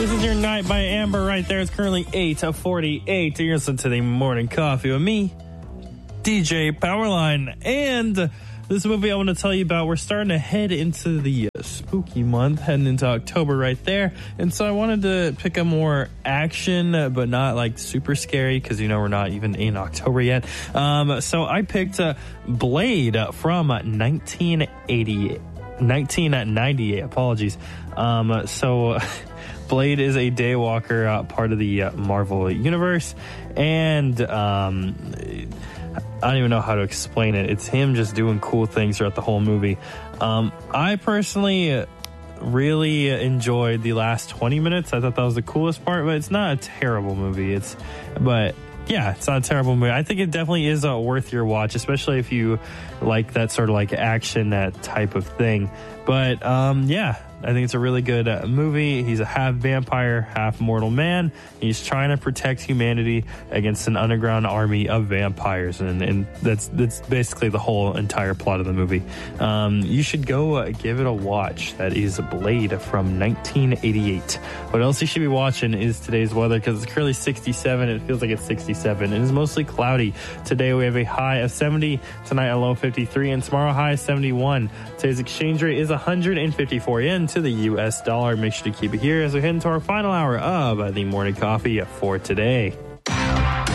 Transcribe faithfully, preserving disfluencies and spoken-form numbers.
This is Your Night by Amber right there. It's currently eight forty-eight. You're listening to the Morning Coffee with me, D J Powerline. And this movie I want to tell you about, we're starting to head into the uh, spooky month, heading into October right there. And so I wanted to pick a more action, uh, but not like super scary, because, you know, we're not even in October yet. Um, so I picked uh, Blade from nineteen eighty-eight. nineteen ninety-eight, apologies. Um, so Blade is a daywalker, uh, part of the uh, Marvel Universe. And um, I don't even know how to explain it. It's him just doing cool things throughout the whole movie. Um, I personally really enjoyed the last twenty minutes. I thought that was the coolest part, but it's not a terrible movie. It's, but yeah, it's not a terrible movie. I think it definitely is uh, worth your watch, especially if you like that sort of like action, that type of thing. But um, yeah, I think it's a really good uh, movie. He's a half vampire, half mortal man. He's trying to protect humanity against an underground army of vampires, and, and that's that's basically the whole entire plot of the movie. Um, you should go uh, give it a watch. That is Blade from nineteen eighty-eight. What else you should be watching is today's weather, because it's currently sixty-seven. It feels like it's sixty-seven. It is mostly cloudy. Today we have a high of seventy, tonight a low fifty-three, and tomorrow high seventy-one. Today's exchange rate is one hundred fifty-four yen to the U S dollar. Make sure to keep it here as we head into our final hour of the Morning Coffee for today.